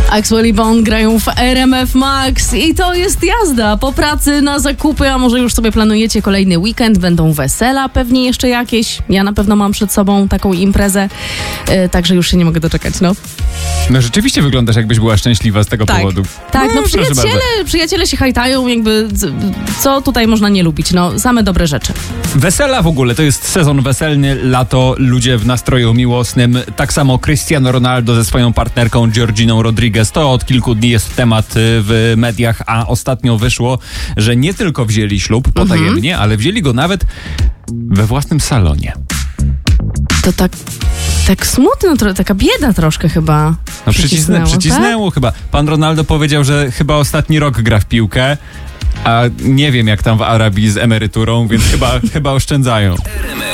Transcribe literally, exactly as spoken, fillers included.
Axwell i Bond grają w R M F Max i to jest jazda po pracy na zakupy, a może już sobie planujecie kolejny weekend, będą wesela pewnie jeszcze jakieś. Ja na pewno mam przed sobą taką imprezę, yy, także już się nie mogę doczekać, no. No rzeczywiście wyglądasz, jakbyś była szczęśliwa z tego tak, powodu. Tak, no, no przyjaciele, bardzo. przyjaciele się hajtają, jakby co tutaj można nie lubić, no same dobre rzeczy. Wesela w ogóle, to jest sezon weselny, lato, ludzie w nastroju miłosnym. Tak samo Cristiano Ronaldo ze swoją partnerką Georginą Rodriguez. To od kilku dni jest temat w mediach, a ostatnio wyszło, że nie tylko wzięli ślub potajemnie, mhm. ale wzięli go nawet we własnym salonie. To tak... Tak smutno, tro, taka bieda troszkę chyba. No przycisnęło, przycisnęło tak? chyba. Pan Ronaldo powiedział, że chyba ostatni rok gra w piłkę, a nie wiem jak tam w Arabii z emeryturą, więc chyba, chyba oszczędzają.